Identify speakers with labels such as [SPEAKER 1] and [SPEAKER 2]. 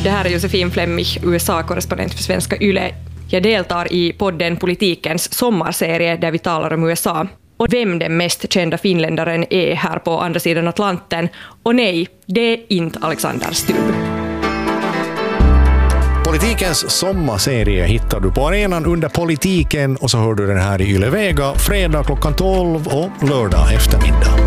[SPEAKER 1] Det här är Josefin Flemmich, USA-korrespondent för Svenska Yle. Jag deltar i podden Politikens sommarserie där vi talar om USA. Och vem den mest kända finländaren är här på andra sidan Atlanten. Och nej, det är inte Alexander Stubb.
[SPEAKER 2] Politikens sommarserie hittar du på arenan under Politiken och så hör du den här i Yle Vega fredag klockan 12 och lördag eftermiddag.